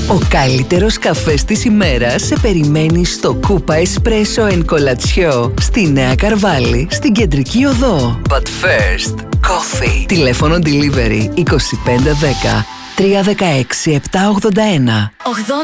Ο καλύτερος καφές της ημέρας σε περιμένει στο Koopa Espresso & Colaccio στη Νέα Καρβάλη, στην Κεντρική Οδό. But first, coffee. Τηλέφωνο delivery 2510 316 781.